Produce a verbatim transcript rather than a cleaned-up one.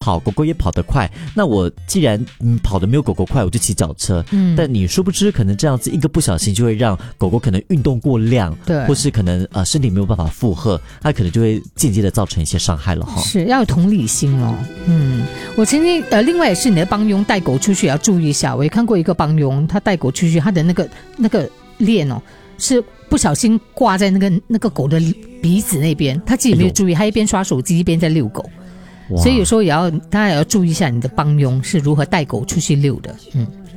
跑，狗狗也跑得快，那我既然嗯跑得没有狗狗快，我就骑脚车。嗯，但你殊不知可能这样子一个不小心就会让狗狗可能运动过量， 对， 或是可能呃身体没有办法负荷，它可能就会间接的造成一些伤害了哈。 是要有同理心哦。嗯，我曾经呃，另外也是你的帮佣带狗出去也要注意一下。我也看过一个帮佣，他带狗出去，他的那个那个链哦是不小心挂在那个那个狗的鼻子那边，他自己没有注意，他一边刷手机一边在遛狗。所以有时候也要大家也要注意一下你的帮佣是如何带狗出去遛的。嗯。